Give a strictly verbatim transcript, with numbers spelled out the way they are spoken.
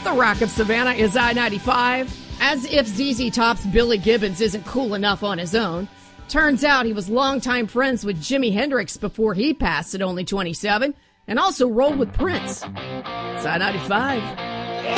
The Rock of Savannah is I ninety-five. As if Z Z Top's Billy Gibbons isn't cool enough on his own, turns out he was longtime friends with Jimi Hendrix before he passed at only twenty-seven, and also rolled with Prince. It's I ninety-five.